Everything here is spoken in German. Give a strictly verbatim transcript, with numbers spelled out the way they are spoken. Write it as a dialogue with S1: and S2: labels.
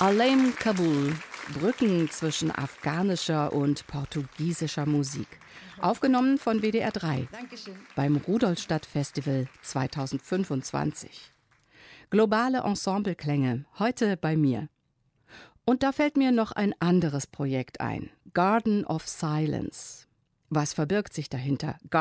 S1: Alain Kabul, Brücken zwischen afghanischer und portugiesischer Musik. Aufgenommen von W D R drei
S2: Dankeschön.
S1: beim Rudolstadt-Festival zweitausendfünfundzwanzig. Globale Ensembleklänge, heute bei mir. Und da fällt mir noch ein anderes Projekt ein, Garden of Silence. Was verbirgt sich dahinter?